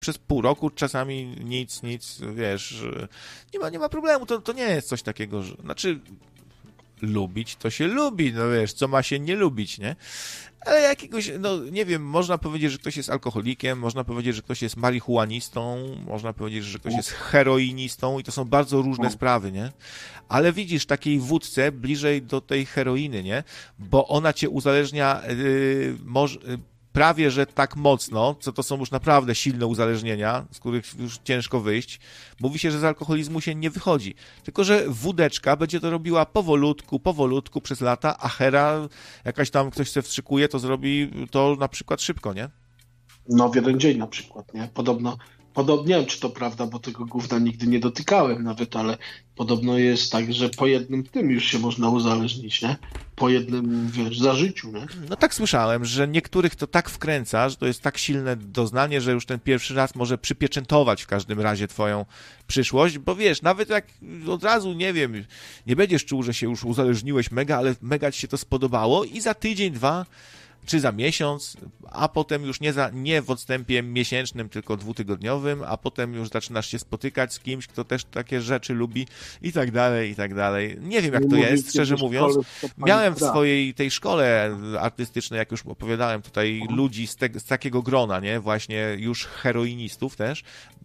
przez pół roku czasami nic, wiesz, nie ma problemu, to nie jest coś takiego, że, znaczy lubić to się lubi, no wiesz, co ma się nie lubić, nie? Ale jakiegoś, no nie wiem, można powiedzieć, że ktoś jest alkoholikiem, można powiedzieć, że ktoś jest marihuanistą, można powiedzieć, że ktoś jest heroinistą i to są bardzo różne sprawy, nie? Ale widzisz, takiej wódce bliżej do tej heroiny, nie? Bo ona cię uzależnia prawie, że tak mocno, co to są już naprawdę silne uzależnienia, z których już ciężko wyjść. Mówi się, że z alkoholizmu się nie wychodzi. Tylko, że wódeczka będzie to robiła powolutku przez lata, a hera, jakaś tam ktoś się wstrzykuje, to zrobi to na przykład szybko, nie? No w jeden dzień na przykład, nie? Podobno, nie wiem, czy to prawda, bo tego gówna nigdy nie dotykałem nawet, ale podobno jest tak, że po jednym tym już się można uzależnić, nie? Po jednym, wiesz, zażyciu, nie? No tak słyszałem, że niektórych to tak wkręca, że to jest tak silne doznanie, że już ten pierwszy raz może przypieczętować w każdym razie twoją przyszłość, bo wiesz, nawet jak od razu, nie wiem, nie będziesz czuł, że się już uzależniłeś mega, ale mega ci się to spodobało i za tydzień, dwa, czy za miesiąc, a potem już nie w odstępie miesięcznym, tylko dwutygodniowym, a potem już zaczynasz się spotykać z kimś, kto też takie rzeczy lubi i tak dalej, i tak dalej. Nie wiem, jak to jest, szczerze mówiąc. Miałem w swojej tej szkole artystycznej, jak już opowiadałem tutaj, ludzi z takiego grona, nie? Właśnie już heroinistów też.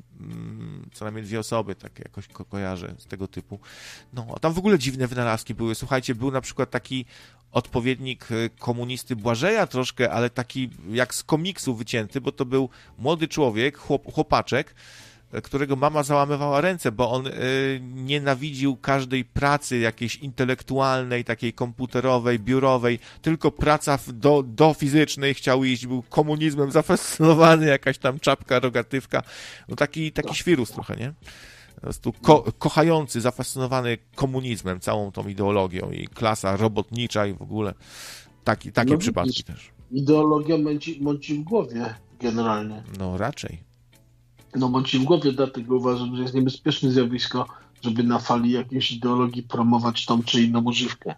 Co najmniej 2 osoby, tak jakoś kojarzę z tego typu. No, a tam w ogóle dziwne wynalazki były. Słuchajcie, był na przykład taki odpowiednik komunisty Błażeja troszkę, ale taki jak z komiksu wycięty, bo to był młody człowiek, chłopaczek, którego mama załamywała ręce, bo on nienawidził każdej pracy jakiejś intelektualnej, takiej komputerowej, biurowej, tylko praca do fizycznej chciał iść, był komunizmem zafascynowany, jakaś tam czapka, rogatywka, no taki świrus trochę, nie? Po prostu kochający, zafascynowany komunizmem, całą tą ideologią i klasa robotnicza i w ogóle takie przypadki też. Ideologia mąci w głowie generalnie. No raczej. No mąci w głowie, dlatego uważam, że jest niebezpieczne zjawisko, żeby na fali jakiejś ideologii promować tą czy inną używkę.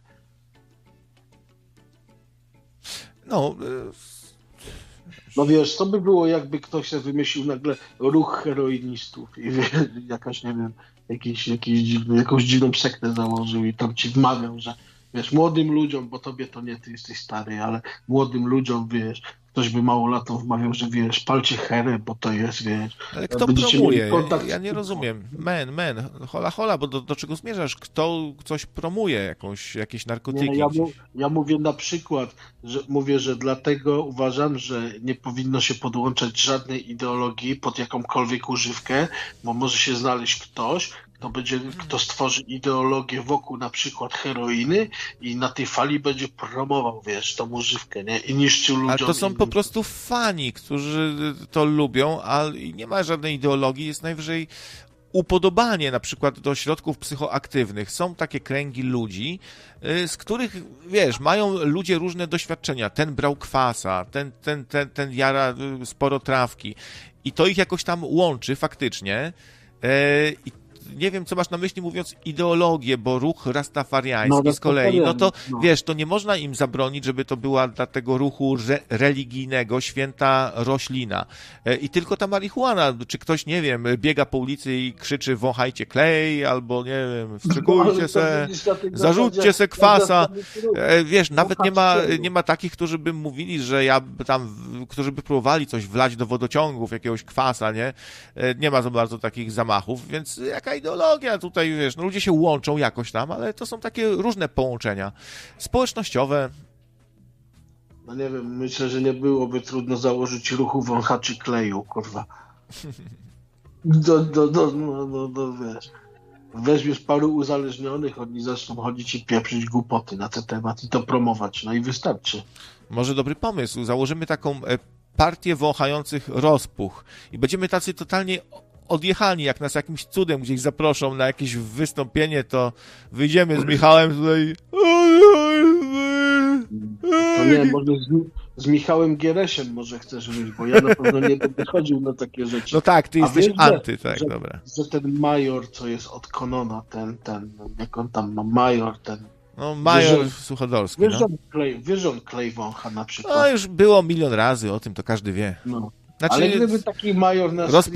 No wiesz, co by było, jakby ktoś sobie wymyślił nagle ruch heroinistów i jakaś, nie wiem, jakąś dziwną sektę założył i tam ci wmawiał, że wiesz, młodym ludziom, bo tobie to nie, ty jesteś stary, ale młodym ludziom, wiesz, ktoś by małolatom wmawiał, że wiesz, palcie herę, bo to jest, wiesz. Ale kto promuje? Ja nie rozumiem. Hola, bo do czego zmierzasz? Kto coś promuje? Jakieś narkotyki? Nie, ja mówię na przykład, że dlatego uważam, że nie powinno się podłączać żadnej ideologii pod jakąkolwiek używkę, bo może się znaleźć ktoś, kto stworzy ideologię wokół na przykład heroiny i na tej fali będzie promował, wiesz, tą używkę, nie? I niszczył ludziom. Ale to są po prostu fani, którzy to lubią, a nie ma żadnej ideologii, jest najwyżej upodobanie na przykład do środków psychoaktywnych. Są takie kręgi ludzi, z których, wiesz, mają ludzie różne doświadczenia. Ten brał kwasa, ten jara sporo trawki i to ich jakoś tam łączy faktycznie. I nie wiem, co masz na myśli, mówiąc ideologię, bo ruch rastafariański z kolei, no to wiesz, to nie można im zabronić, żeby to była dla tego ruchu religijnego święta roślina. I tylko ta marihuana, czy ktoś, nie wiem, biega po ulicy i krzyczy wąchajcie klej, albo nie wiem, wstrzykujcie se, zarzućcie se kwasa. Wiesz, nawet nie ma takich, którzy by mówili, że którzy by próbowali coś wlać do wodociągów, jakiegoś kwasa, nie? Nie ma za bardzo takich zamachów, więc jaka ideologia tutaj, wiesz, no ludzie się łączą jakoś tam, ale to są takie różne połączenia społecznościowe. No nie wiem, myślę, że nie byłoby trudno założyć ruchu wąchaczy kleju, kurwa. Wiesz, weźmiesz paru uzależnionych, oni zaczną chodzić i pieprzyć głupoty na ten temat i to promować, no i wystarczy. Może dobry pomysł, założymy taką partię wąchających rozpuch i będziemy tacy totalnie odjechani, jak nas jakimś cudem gdzieś zaproszą na jakieś wystąpienie, to wyjdziemy z Michałem tutaj. To nie, może z Michałem Gieresiem może chcesz wyjść, bo ja na pewno nie będę chodził na takie rzeczy. No tak, ty jesteś anty, tak, dobra. Że ten major, co jest od Konona, ten, jak on tam ma, major, ten... No, major Suchodolski, wiesz, że on klej wącha na przykład. No, już było milion razy o tym, to każdy wie. No. Znaczy, ale gdyby taki major nas